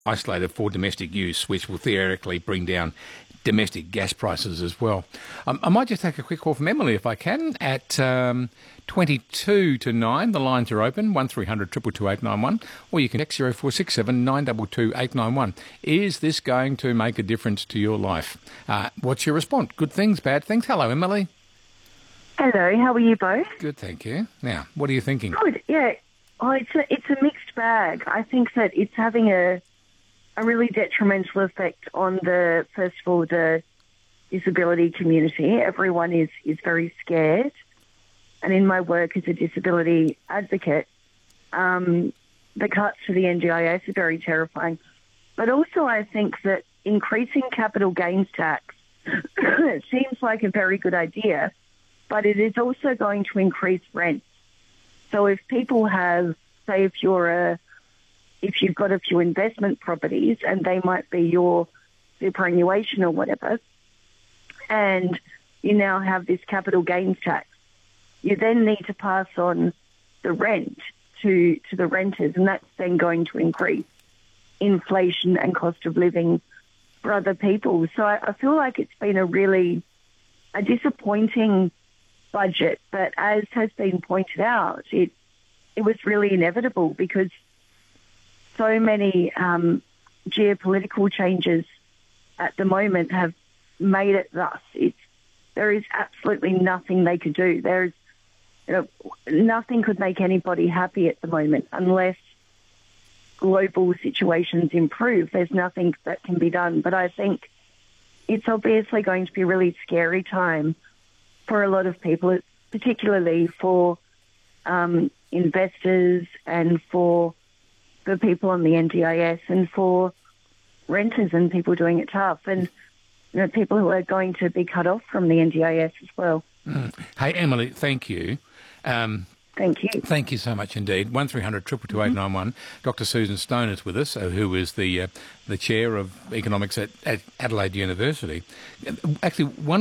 isolated for domestic use, which will theoretically bring down domestic gas prices as well. I might just take a quick call from Emily if I can at 22 to 9. The lines are open, 1300 222 891, or you can text 0467 922 891. Is this going to make a difference to your life? What's your response? Good things, bad things? Hello, Emily. Hello, how are you both? Good, thank you. Now, what are you thinking? Good, yeah. Oh, it's a mixed bag. I think that it's having a really detrimental effect on first of all, the disability community. Everyone is very scared. And in my work as a disability advocate, the cuts to the NDIS are very terrifying. But also I think that increasing capital gains tax seems like a very good idea, but it is also going to increase rent. So if people have, say, if you've got a few investment properties and they might be your superannuation or whatever, and you now have this capital gains tax, you then need to pass on the rent to the renters, and that's then going to increase inflation and cost of living for other people. So I feel like it's been a disappointing budget, but as has been pointed out, it was really inevitable because so many geopolitical changes at the moment have made it thus. There is absolutely nothing they could do. Nothing could make anybody happy at the moment unless global situations improve. There's nothing that can be done. But I think it's obviously going to be a really scary time for a lot of people, particularly for investors and for the people on the NDIS and for renters and people doing it tough and people who are going to be cut off from the NDIS as well. Hey, Emily, thank you. Thank you. Thank you so much indeed. 1300 222 891. Dr. Susan Stone is with us, who is the chair of economics at Adelaide University. Actually, one